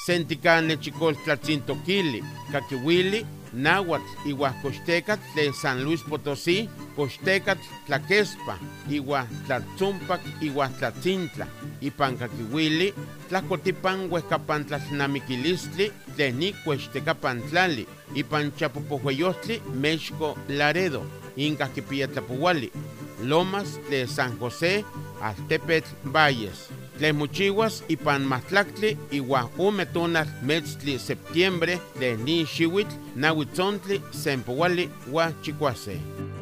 Senticane chicoltlatzintokili, Caquihuili, Náhuatl, Ihuascoxtecatl de San Luis Potosí, Coxtecatl, Tlaquespa, Ihuastlatzumpac, Ihuastlatzintla, Ipancaquihuili, Tlacotipan Huescapantlatnamiquilistli, Tenicuextecapantlali, Ipanchapopohueyostli, México Laredo, Incaquipiyatlapuhuali, Lomas de San José, Altepetl Valles. Tlemuchihuas Ipan Mahtlactli, Ihuahumetonal Metztli septiembre de Nishihuitl, Nahuitzontli, Sempohuali, Huachicuase.